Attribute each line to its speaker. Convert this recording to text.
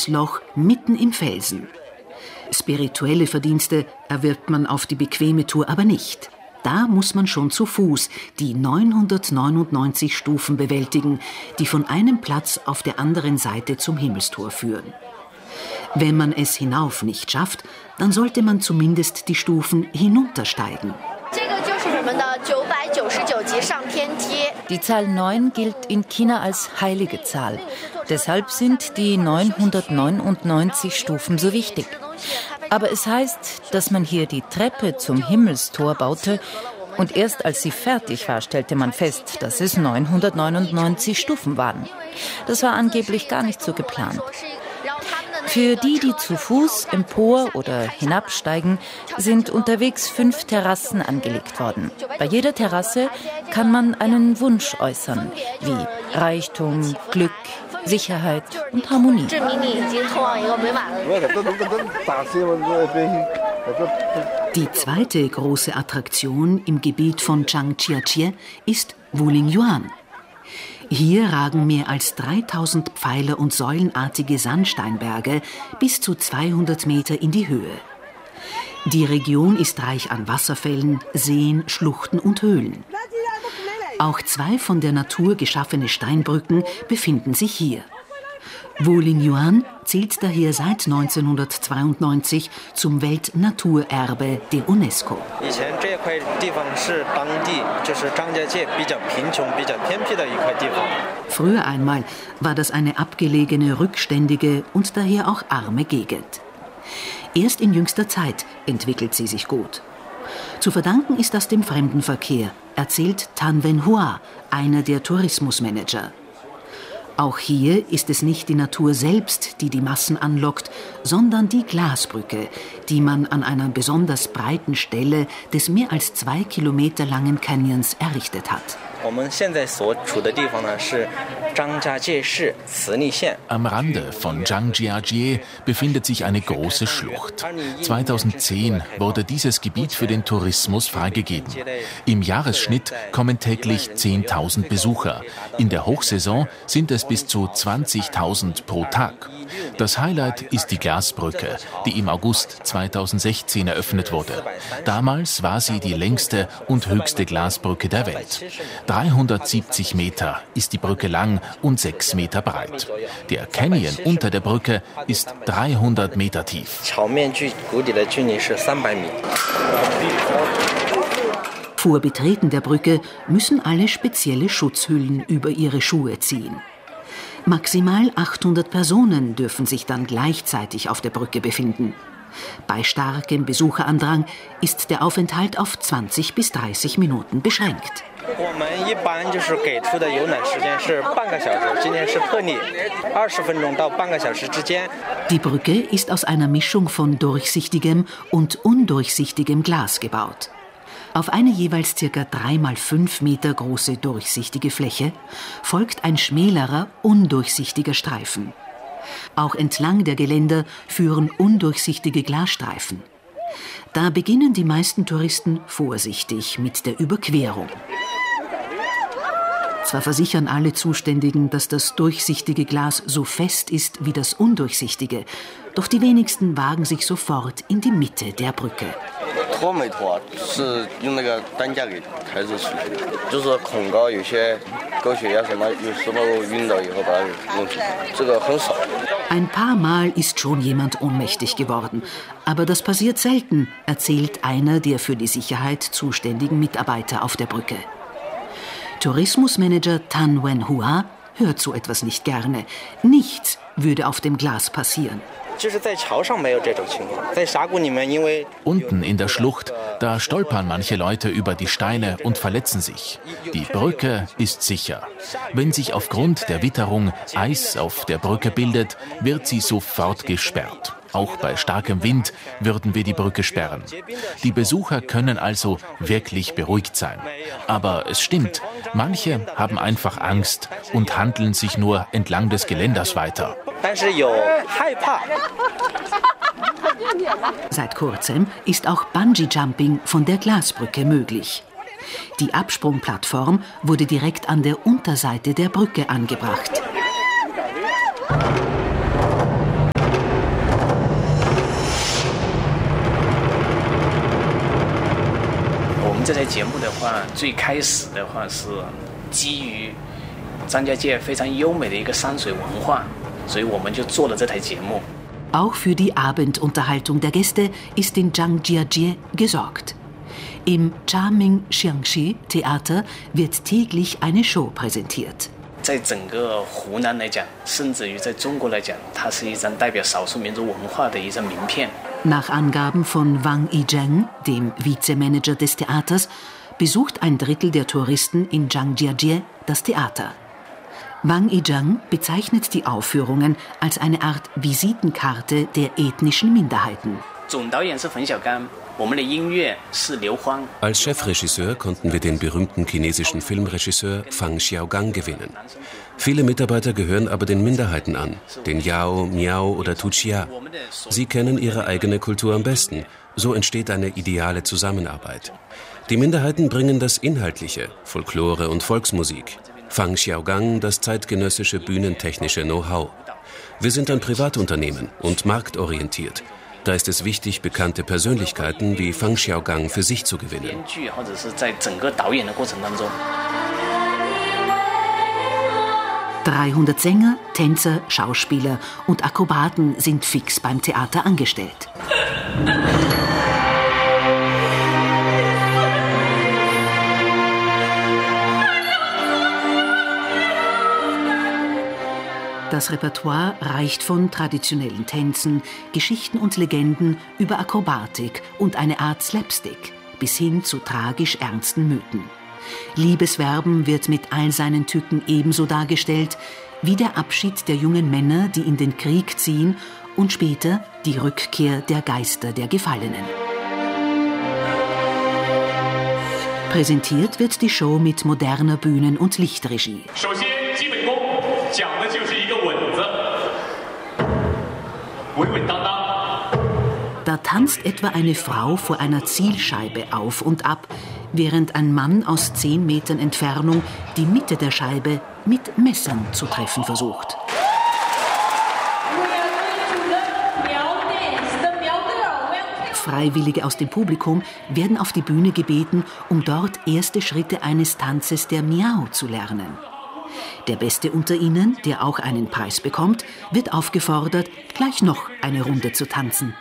Speaker 1: tiefes Loch mitten im Felsen. Spirituelle Verdienste erwirbt man auf die bequeme Tour aber nicht. Da muss man schon zu Fuß die 999 Stufen bewältigen, die von einem Platz auf der anderen Seite zum Himmelstor führen. Wenn man es hinauf nicht schafft, dann sollte man zumindest die Stufen hinuntersteigen.
Speaker 2: Die Zahl 9 gilt in China als heilige Zahl. Deshalb sind die 999 Stufen so wichtig. Aber es heißt, dass man hier die Treppe zum Himmelstor baute und erst als sie fertig war, stellte man fest, dass es 999 Stufen waren. Das war angeblich gar nicht so geplant. Für die zu Fuß empor- oder hinabsteigen, sind unterwegs 5 Terrassen angelegt worden. Bei jeder Terrasse kann man einen Wunsch äußern, wie Reichtum, Glück, Sicherheit und Harmonie.
Speaker 1: Die zweite große Attraktion im Gebiet von Zhangjiajie ist Wulingyuan. Hier ragen mehr als 3000 Pfeiler und säulenartige Sandsteinberge bis zu 200 Meter in die Höhe. Die Region ist reich an Wasserfällen, Seen, Schluchten und Höhlen. Auch 2 von der Natur geschaffene Steinbrücken befinden sich hier. Wulingyuan zählt daher seit 1992 zum Weltnaturerbe der UNESCO. Früher einmal war das eine abgelegene, rückständige und daher auch arme Gegend. Erst in jüngster Zeit entwickelt sie sich gut. Zu verdanken ist das dem Fremdenverkehr, erzählt Tan Wen-hua, einer der Tourismusmanager. Auch hier ist es nicht die Natur selbst, die die Massen anlockt, sondern die Glasbrücke, die man an einer besonders breiten Stelle des mehr als 2 Kilometer langen Canyons errichtet hat.
Speaker 3: Am Rande von Zhangjiajie befindet sich eine große Schlucht. 2010 wurde dieses Gebiet für den Tourismus freigegeben. Im Jahresschnitt kommen täglich 10.000 Besucher. In der Hochsaison sind es bis zu 20.000 pro Tag. Das Highlight ist die Glasbrücke, die im August 2016 eröffnet wurde. Damals war sie die längste und höchste Glasbrücke der Welt. 370 Meter ist die Brücke lang und 6 Meter breit. Der Canyon unter der Brücke ist 300 Meter tief.
Speaker 1: Vor Betreten der Brücke müssen alle spezielle Schutzhüllen über ihre Schuhe ziehen. Maximal 800 Personen dürfen sich dann gleichzeitig auf der Brücke befinden. Bei starkem Besucherandrang ist der Aufenthalt auf 20 bis 30 Minuten beschränkt. Die Brücke ist aus einer Mischung von durchsichtigem und undurchsichtigem Glas gebaut. Auf eine jeweils ca. 3 mal 5 Meter große durchsichtige Fläche folgt ein schmälerer, undurchsichtiger Streifen. Auch entlang der Geländer führen undurchsichtige Glasstreifen. Da beginnen die meisten Touristen vorsichtig mit der Überquerung. Zwar versichern alle Zuständigen, dass das durchsichtige Glas so fest ist wie das undurchsichtige, doch die wenigsten wagen sich sofort in die Mitte der Brücke. Ein paar Mal ist schon jemand ohnmächtig geworden, aber das passiert selten, erzählt einer der für die Sicherheit zuständigen Mitarbeiter auf der Brücke. Tourismusmanager Tan Wen-hua hört so etwas nicht gerne. Nichts würde auf dem Glas passieren.
Speaker 3: Unten in der Schlucht, da stolpern manche Leute über die Steine und verletzen sich. Die Brücke ist sicher. Wenn sich aufgrund der Witterung Eis auf der Brücke bildet, wird sie sofort gesperrt. Auch bei starkem Wind würden wir die Brücke sperren. Die Besucher können also wirklich beruhigt sein. Aber es stimmt, manche haben einfach Angst und handeln sich nur entlang des Geländers weiter.
Speaker 1: Seit kurzem ist auch Bungee-Jumping von der Glasbrücke möglich. Die Absprungplattform wurde direkt an der Unterseite der Brücke angebracht.
Speaker 4: 这台节目的话，最开始的话是基于张家界非常优美的一个山水文化，所以我们就做了这台节目。
Speaker 1: Auch für die Abendunterhaltung der Gäste ist in Zhangjiajie gesorgt. Im Jiaming Xiangxi Theater wird täglich eine Show präsentiert.
Speaker 4: 在整个湖南来讲，甚至于在中国来讲，它是一张代表少数民族文化的一张名片。
Speaker 1: Nach Angaben von Wang Yizheng, dem Vizemanager des Theaters, besucht ein Drittel der Touristen in Zhangjiajie das Theater. Wang Yizheng bezeichnet die Aufführungen als eine Art Visitenkarte der ethnischen Minderheiten.
Speaker 5: Als Chefregisseur konnten wir den berühmten chinesischen Filmregisseur Fang Xiaogang gewinnen. Viele Mitarbeiter gehören aber den Minderheiten an, den Yao, Miao oder Tuchia. Sie kennen ihre eigene Kultur am besten. So entsteht eine ideale Zusammenarbeit. Die Minderheiten bringen das Inhaltliche, Folklore und Volksmusik. Fang Xiaogang das zeitgenössische bühnentechnische Know-how. Wir sind ein Privatunternehmen und marktorientiert. Da ist es wichtig, bekannte Persönlichkeiten wie Fang Xiaogang für sich zu gewinnen.
Speaker 1: 300 Sänger, Tänzer, Schauspieler und Akrobaten sind fix beim Theater angestellt. Das Repertoire reicht von traditionellen Tänzen, Geschichten und Legenden über Akrobatik und eine Art Slapstick bis hin zu tragisch ernsten Mythen. Liebesverben wird mit all seinen Tücken ebenso dargestellt wie der Abschied der jungen Männer, die in den Krieg ziehen, und später die Rückkehr der Geister der Gefallenen. Präsentiert wird die Show mit moderner Bühnen- und Lichtregie. Da tanzt etwa eine Frau vor einer Zielscheibe auf und ab, während ein Mann aus 10 Metern Entfernung die Mitte der Scheibe mit Messern zu treffen versucht. Freiwillige aus dem Publikum werden auf die Bühne gebeten, um dort erste Schritte eines Tanzes der Miao zu lernen. Der Beste unter ihnen, der auch einen Preis bekommt, wird aufgefordert, gleich noch eine Runde zu tanzen.